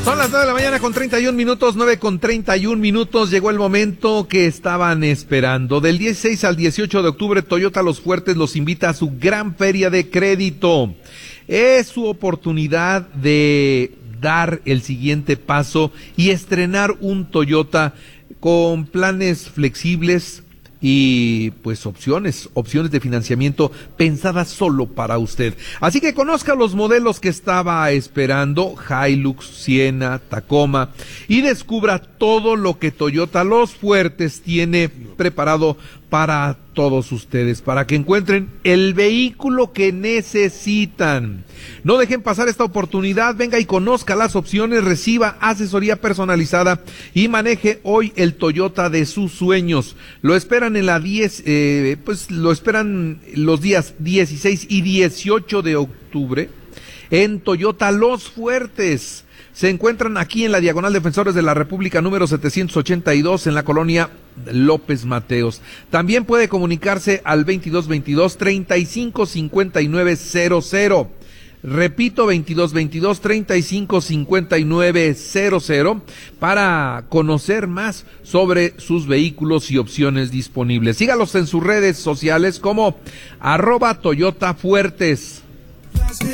Son las 9 de la mañana con 31 minutos, 9 con 31 minutos. Llegó el momento que estaban esperando. Del 16 al 18 de octubre, Toyota Los Fuertes los invita a su gran feria de crédito. Es su oportunidad de dar el siguiente paso y estrenar un Toyota con planes flexibles y pues opciones de financiamiento pensadas solo para usted. Así que conozca los modelos que estaba esperando, Hilux, Siena, Tacoma, y descubra todo lo que Toyota Los Fuertes tiene preparado para todos ustedes, para que encuentren el vehículo que necesitan. No dejen pasar esta oportunidad, venga y conozca las opciones, reciba asesoría personalizada y maneje hoy el Toyota de sus sueños. Lo esperan en la lo esperan los días 16 y 18 de octubre en Toyota Los Fuertes. Se encuentran aquí en la Diagonal Defensores de la República número 782 en la colonia López Mateos. También puede comunicarse al 2222-355900. Repito, 2222-355900 para conocer más sobre sus vehículos y opciones disponibles. Sígalos en sus redes sociales como @Toyota Fuertes.